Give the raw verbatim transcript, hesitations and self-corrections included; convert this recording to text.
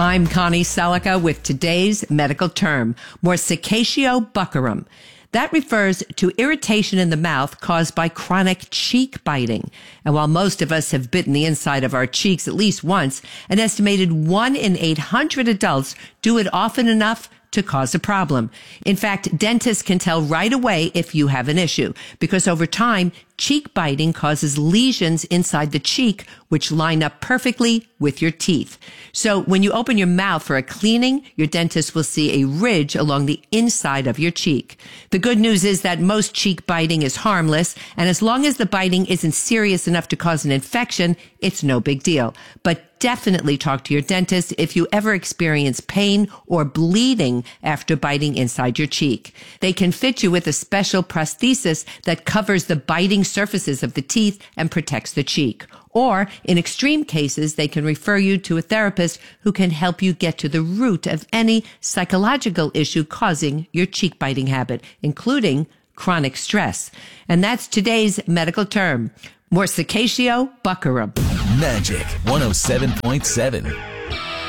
I'm Connie Selica with today's medical term, morsicatio buccarum. That refers to irritation in the mouth caused by chronic cheek biting. And while most of us have bitten the inside of our cheeks at least once, an estimated one in eight hundred adults do it often enough to cause a problem. In fact, dentists can tell right away if you have an issue, because over time, cheek biting causes lesions inside the cheek, which line up perfectly with your teeth. So when you open your mouth for a cleaning, your dentist will see a ridge along the inside of your cheek. The good news is that most cheek biting is harmless, and as long as the biting isn't serious enough to cause an infection, it's no big deal. But definitely talk to your dentist if you ever experience pain or bleeding after biting inside your cheek. They can fit you with a special prosthesis that covers the biting surfaces of the teeth and protects the cheek. Or, in extreme cases, they can refer you to a therapist who can help you get to the root of any psychological issue causing your cheek biting habit, including chronic stress. And that's today's medical term, morsicatio buccarum. Magic one oh seven point seven.